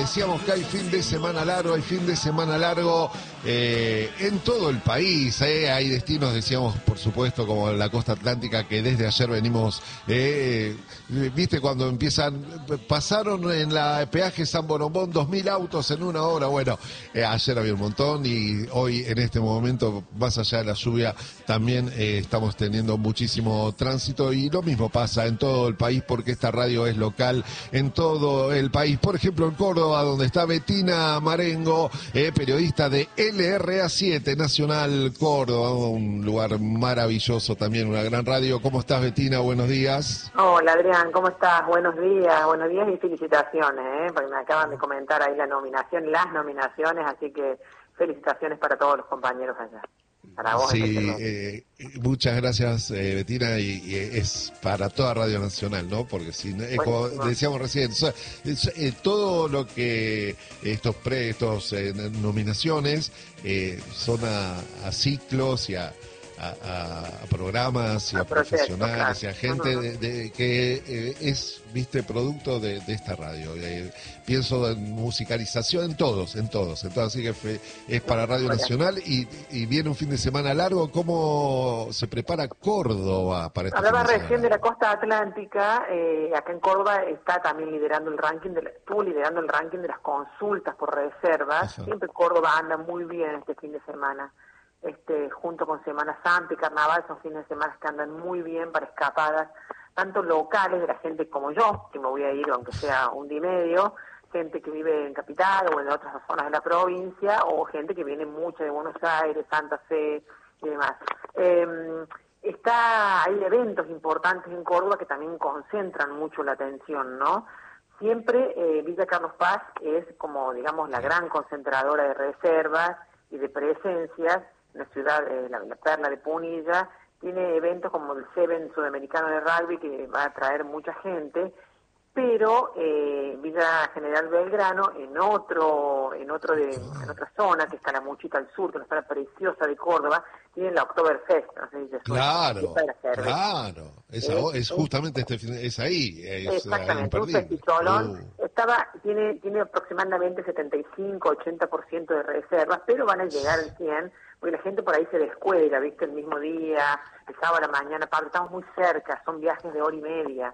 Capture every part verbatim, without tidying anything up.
decíamos que hay fin de semana largo, hay fin de semana largo eh, en todo el país. Eh. Hay destinos, decíamos, por supuesto, como la costa atlántica, que desde ayer venimos, eh, viste, cuando empiezan, pasaron en la peaje San Borombón dos mil autos en una hora. Bueno, eh, ayer había un montón y hoy en este momento, más allá de la lluvia, también eh, estamos teniendo muchísimo tránsito, y lo mismo pasa en todo el país porque esta radio es local en todo el país. Por ejemplo, en Córdoba, donde está Betina Marengo, eh, periodista de L R A siete Nacional Córdoba, un lugar maravilloso también, una gran radio. ¿Cómo estás, Betina? Buenos días. Hola, Adrián, ¿cómo estás? Buenos días, buenos días y felicitaciones, ¿eh? Porque me acaban de comentar ahí la nominación, las nominaciones, así que felicitaciones para todos los compañeros allá. Para vos, sí, eh, muchas gracias, eh, Betina, y, y es para toda Radio Nacional, ¿no? Porque si es como decíamos recién, es, es, eh, todo lo que estos pre, estos eh, nominaciones eh, son a, a ciclos y a, a, a programas y a, a profesionales, claro, y a gente uh-huh. de, de, que eh, es, viste, producto de, de esta radio. Eh, pienso en musicalización, en todos, en todos. Entonces, así que fue, es para Radio Nacional y, y viene un fin de semana largo. ¿Cómo se prepara Córdoba para este Hablaba fin de semana? recién de la costa atlántica. Eh, acá en Córdoba está también liderando el ranking, de la, estuvo liderando el ranking de las consultas por reservas. Ajá. Siempre Córdoba anda muy bien este fin de semana. Este, junto con Semana Santa y Carnaval, son fines de semana que andan muy bien para escapadas, tanto locales de la gente como yo, que me voy a ir aunque sea un día y medio, gente que vive en Capital o en otras zonas de la provincia, o gente que viene mucho de Buenos Aires, Santa Fe y demás. Eh, está, hay eventos importantes en Córdoba que también concentran mucho la atención, ¿no? Siempre eh, Villa Carlos Paz es como, digamos, la gran concentradora de reservas y de presencias. La ciudad, eh, la, la perla de Punilla, tiene eventos como el Seven Sudamericano de Rugby, que va a atraer mucha gente, pero eh, Villa General Belgrano, en otro, en otro de, en otra zona, que está la Muchita al sur, que es una zona preciosa de Córdoba, tiene la Oktoberfest, no sé si se Claro, claro, es, es, es justamente este fin, es ahí, es exactamente, un festicholón. Uh. Estaba, tiene, tiene aproximadamente setenta y cinco, ochenta por ciento de reservas, pero van a llegar al cien, porque la gente por ahí se descuelga, ¿viste? El mismo día, el sábado a la mañana, aparte estamos muy cerca, son viajes de hora y media,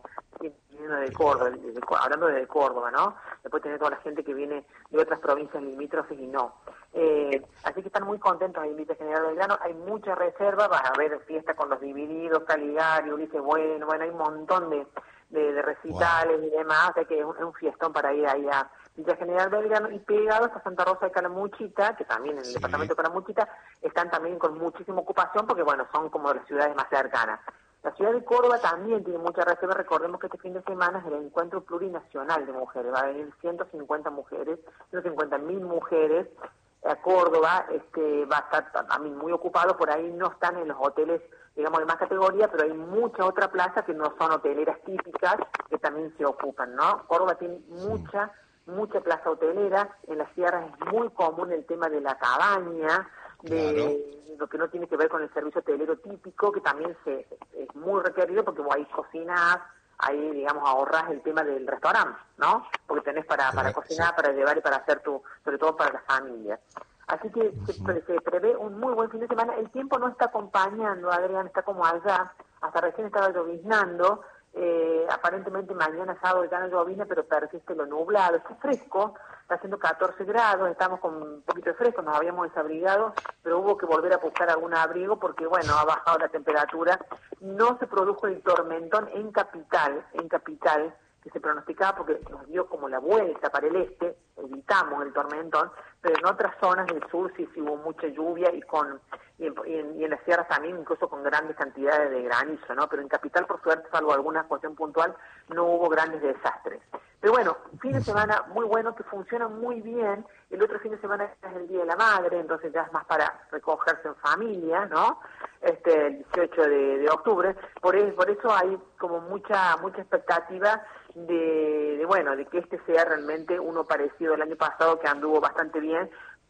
de Córdoba, de, de, hablando de Córdoba, ¿no? Después tiene toda la gente que viene de otras provincias limítrofes y no. Eh, así que están muy contentos ahí en Villa General Belgrano, hay mucha reserva, vas a ver fiesta con los Divididos, Caligari, Ulises Bueno, bueno, hay un montón de, de, de recitales wow. y demás, o sea que es un, es un fiestón para ir ahí a Villa General Belgrano, y pegados a Santa Rosa de Calamuchita, que también en el sí. departamento de Calamuchita están también con muchísima ocupación, porque bueno, son como las ciudades más cercanas. La ciudad de Córdoba también tiene mucha reserva. Recordemos que este fin de semana es el encuentro plurinacional de mujeres. Va a venir ciento cincuenta mujeres, ciento cincuenta mil mujeres a Córdoba. Este, va a estar también muy ocupado. Por ahí no están en los hoteles, digamos, de más categoría, pero hay mucha otra plaza que no son hoteleras típicas que también se ocupan, ¿no? Córdoba tiene mucha, mucha plaza hotelera. En las sierras es muy común el tema de la cabaña, de claro. lo que no tiene que ver con el servicio hotelero típico, que también se es muy requerido porque vos ahí cocinás, ahí, digamos, ahorrás el tema del restaurante, ¿no? Porque tenés para, para sí. cocinar, para llevar y para hacer tu, sobre todo para las familias. Así que uh-huh. se, se prevé un muy buen fin de semana. El tiempo no está acompañando, Adrián, está como allá, hasta recién estaba lloviznando. Eh, aparentemente mañana sábado ya no llovizna, pero persiste lo nublado, está fresco, está haciendo catorce grados, estamos con un poquito de fresco, nos habíamos desabrigado, pero hubo que volver a buscar algún abrigo porque bueno, ha bajado la temperatura. No se produjo el tormentón en Capital, en Capital, que se pronosticaba porque nos dio como la vuelta para el este, evitamos el tormentón, pero en otras zonas del sur sí, sí hubo mucha lluvia y con y en, y en, y en las sierras también, incluso con grandes cantidades de granizo, ¿no? Pero en Capital, por suerte, salvo alguna cuestión puntual, no hubo grandes desastres. Pero bueno, fin de semana muy bueno, que funciona muy bien. El otro fin de semana es el Día de la Madre, entonces ya es más para recogerse en familia, ¿no? Este, el dieciocho de, de octubre. Por, es, por eso hay como mucha mucha expectativa de, de, bueno, de que este sea realmente uno parecido al año pasado, que anduvo bastante bien,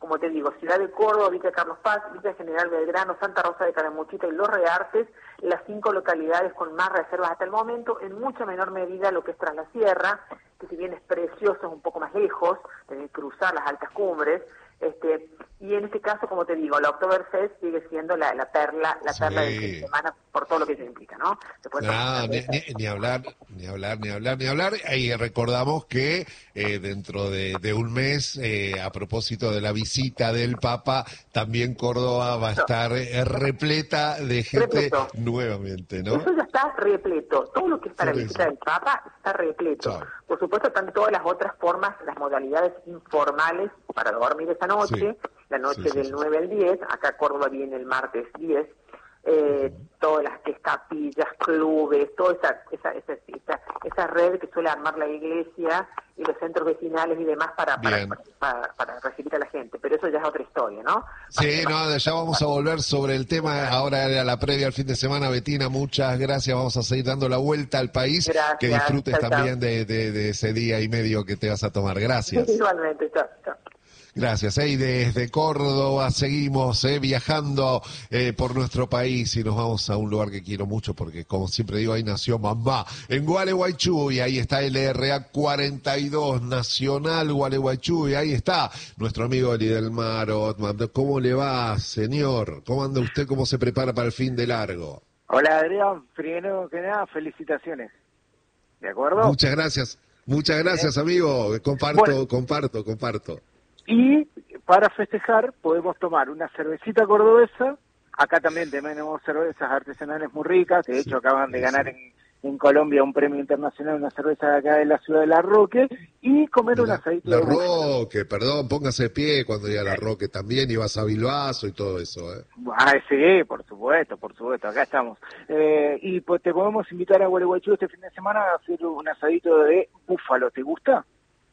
como te digo, Ciudad de Córdoba, Villa Carlos Paz, Villa General Belgrano, Santa Rosa de Calamuchita y Los Reartes, las cinco localidades con más reservas hasta el momento, en mucha menor medida lo que es Tras la Sierra, que si bien es precioso, es un poco más lejos, tenés que cruzar las altas cumbres, este, y en este caso, como te digo, la Oktoberfest sigue siendo la, la perla, la Sí. perla del fin de semana por todo lo que eso implica, ¿no? Después No, ni, ni, ni hablar, ni hablar, ni hablar, ni hablar. Y recordamos que eh, dentro de, de un mes, eh, a propósito de la visita del Papa, también Córdoba va a estar eh, repleta de gente repleto. nuevamente, ¿no? Eso ya está repleto. Todo lo que es para Por la visita eso. del Papa está repleto. Chao. Por supuesto, están todas las otras formas, las modalidades informales para dormir esa noche, Sí. la noche Sí, sí, del sí. nueve al diez, acá Córdoba viene el martes diez, eh, todas las que es capillas, clubes, toda esa, esa, esa, esa, esa red que suele armar la iglesia y los centros vecinales y demás para, para, Bien. para, para, para recibir a la gente. Pero eso ya es otra historia, ¿no? Sí, no, ya vamos a volver sobre el tema. Ahora era la previa al fin de semana. Betina, muchas gracias. Vamos a seguir dando la vuelta al país. Gracias. Que disfrutes Chao, chao. también de, de, de ese día y medio que te vas a tomar. Gracias. Igualmente, chao, chao. Gracias. ¿eh? Y desde Córdoba seguimos eh, viajando eh, por nuestro país y nos vamos a un lugar que quiero mucho porque, como siempre digo, ahí nació mamá. En Gualeguaychú, y ahí está L R A cuarenta y dos, Nacional Gualeguaychú, y ahí está nuestro amigo Elidelmar Otman. ¿Cómo le va, señor? ¿Cómo anda usted? ¿Cómo se prepara para el fin de largo? Hola Adrián, primero que nada, felicitaciones. ¿De acuerdo? Muchas gracias. Muchas gracias, amigo. Comparto, Bueno. comparto, comparto. Y para festejar podemos tomar una cervecita cordobesa. Acá también tenemos cervezas artesanales muy ricas, que de hecho acaban de ganar en, en Colombia un premio internacional, una cerveza de acá de la ciudad de La Roque, y comer un La, asadito la de búfalo. Roque, perdón, póngase de pie cuando diga La Roque también, ibas a Bilbaso y todo eso, ¿eh? Ah, sí, por supuesto, por supuesto, acá estamos. Eh, y pues te podemos invitar a Gualeguaychú este fin de semana a hacer un asadito de búfalo, ¿te gusta?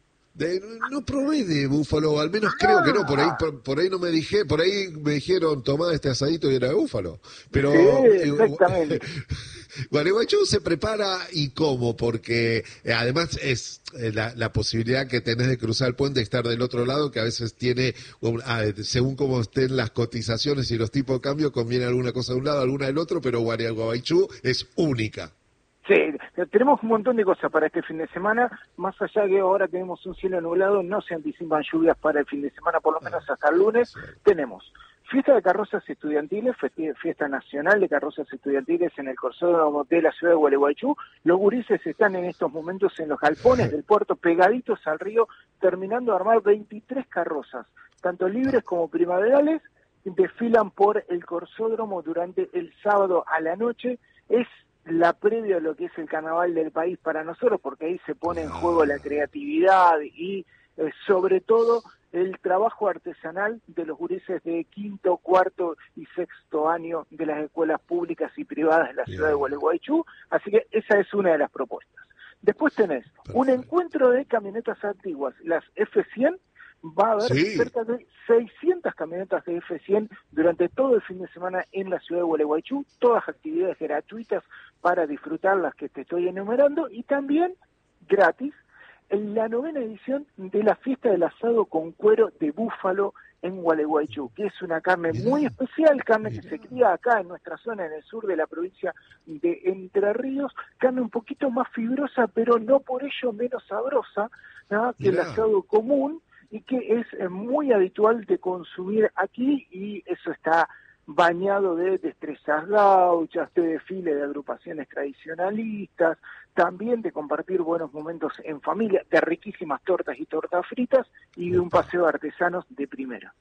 De, no probé de búfalo, al menos creo que no, por ahí por, por ahí no me dije, por ahí me dijeron tomá este asadito y era de búfalo. Pero Sí, exactamente. Gualeguaychú se prepara y cómo, porque eh, además es eh, la, la posibilidad que tenés de cruzar el puente y estar del otro lado, que a veces tiene, un- ah, según cómo estén las cotizaciones y los tipos de cambio, conviene alguna cosa de un lado, alguna del otro, pero Gualeguaychú es única. Sí, tenemos un montón de cosas para este fin de semana, más allá que ahora tenemos un cielo nublado, no se anticipan lluvias para el fin de semana, por lo menos hasta el lunes. Tenemos fiesta de carrozas estudiantiles, festi- fiesta nacional de carrozas estudiantiles en el Corsódromo de la ciudad de Gualeguaychú. Los gurises están en estos momentos en los galpones del puerto, pegaditos al río, terminando de armar veintitrés carrozas, tanto libres como primaverales, desfilan por el Corsódromo durante el sábado a la noche. Es la previa a lo que es el carnaval del país para nosotros, porque ahí se pone en juego la creatividad y eh, sobre todo el trabajo artesanal de los gurises de quinto, cuarto y sexto año de las escuelas públicas y privadas de la ciudad de Gualeguaychú, así que esa es una de las propuestas. Después tenés un Perfecto. encuentro de camionetas antiguas, las F cien, va a haber Sí. cerca de seiscientas camionetas de F cien durante todo el fin de semana en la ciudad de Gualeguaychú, todas actividades gratuitas para disfrutar las que te estoy enumerando y también gratis en la novena edición de la fiesta del asado con cuero de búfalo en Gualeguaychú, que es una carne Mirá, muy especial, carne mirá. que se cría acá en nuestra zona, en el sur de la provincia de Entre Ríos, carne un poquito más fibrosa, pero no por ello menos sabrosa, ¿no? que el Mirá. asado común, y que es eh, muy habitual de consumir aquí, y eso está bañado de destrezas gauchas, de desfile de agrupaciones tradicionalistas, también de compartir buenos momentos en familia, de riquísimas tortas y tortas fritas, y de un Opa. paseo de artesanos de primera.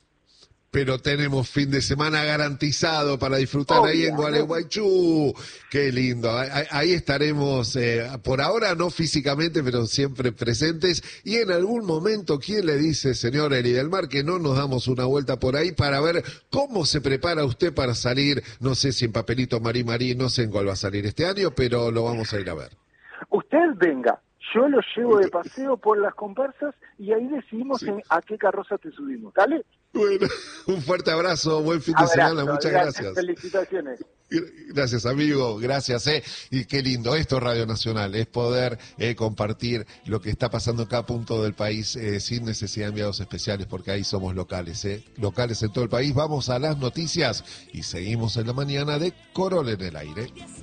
Pero tenemos fin de semana garantizado para disfrutar ahí en Obviamente. Gualeguaychú. Qué lindo. Ahí, ahí estaremos, eh, por ahora no físicamente, pero siempre presentes. Y en algún momento, ¿quién le dice, señor Elidelmar, que no nos damos una vuelta por ahí para ver cómo se prepara usted para salir? No sé si en papelito Marí Marí, no sé en cuál va a salir este año, pero lo vamos a ir a ver. Usted venga, yo los llevo de paseo por las comparsas y ahí decidimos sí. en, a qué carroza te subimos, ¿dale? Bueno, un fuerte abrazo, buen fin de abrazo, semana, muchas gracias. Felicitaciones. Gracias, amigo, gracias, eh. Y qué lindo, esto es Radio Nacional, es poder eh, compartir lo que está pasando en cada punto del país eh, sin necesidad de enviados especiales, porque ahí somos locales, eh. Locales en todo el país. Vamos a las noticias y seguimos en la mañana de Corol en el aire.